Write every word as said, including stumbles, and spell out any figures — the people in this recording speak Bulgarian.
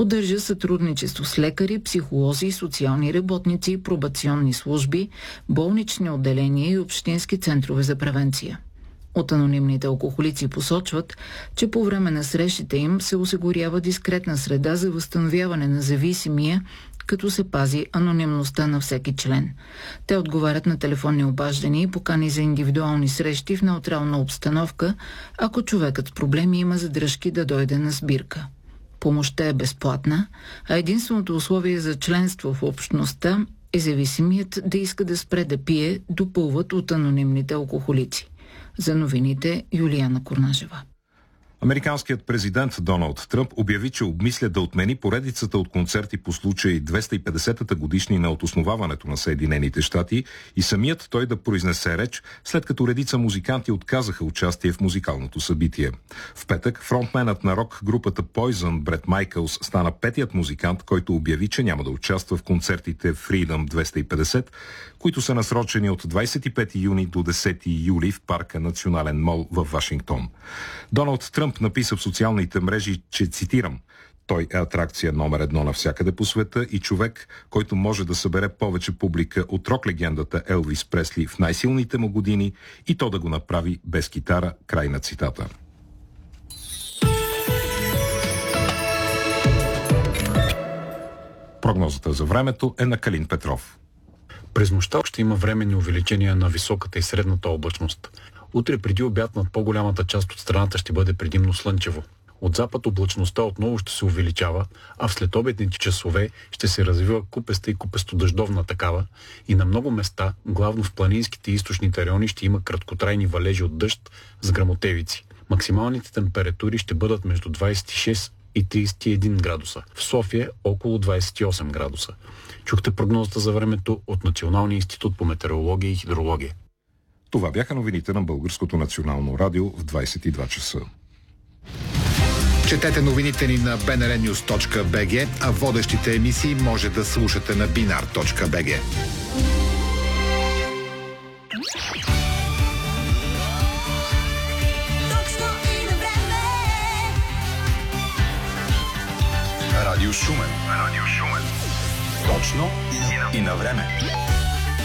Поддържа сътрудничество с лекари, психолози, социални работници, пробационни служби, болнични отделения и общински центрове за превенция. От анонимните алкохолици посочват, че по време на срещите им се осигурява дискретна среда за възстановяване на зависимия, като се пази анонимността на всеки член. Те отговарят на телефонни обаждания и покани за индивидуални срещи в неутрална обстановка, ако човекът с проблеми има задръжки да дойде на сбирка. Помощта е безплатна, а единственото условие за членство в общността е зависимият да иска да спре да пие, допълват от анонимните алкохолици. За новините Юлияна Курнажева. Американският президент Доналд Тръмп обяви, че обмисля да отмени поредицата от концерти по случай двеста и петдесетата годишнина от основаването на Съединените щати и самият той да произнесе реч, след като редица музиканти отказаха участие в музикалното събитие. В петък фронтменът на рок групата Poison Брет Майкълс стана петият музикант, който обяви, че няма да участва в концертите Freedom двеста и петдесет, които са насрочени от двадесет и пети юни до десети юли в парка Национален мол в Вашингтон. Доналд Тръмп написа в социалните мрежи, че, цитирам, той е атракция номер едно навсякъде по света и човек, който може да събере повече публика от рок-легендата Елвис Пресли в най-силните му години и то да го направи без китара, край на цитата. Прогнозата за времето е на Калин Петров. През нощта ще има временни увеличения на високата и средната облачност. Утре преди обяд над по-голямата част от страната ще бъде предимно слънчево. От запад облачността отново ще се увеличава, а в следобедните часове ще се развива купеста и купесто-дъждовна такава и на много места, главно в планинските и източните райони, ще има краткотрайни валежи от дъжд с гръмотевици. Максималните температури ще бъдат между двадесет и шест и тридесет и един градуса. В София около двадесет и осем градуса. Чухте прогнозата за времето от Националния институт по метеорология и хидрология. Това бяха новините на Българското национално радио в двадесет и два часа. Четете новините ни на би ен ар нюз точка би джи, а водещите емисии може да слушате на бинар точка би джи. Радио Шумен. Радио Шумен. Точно и на време.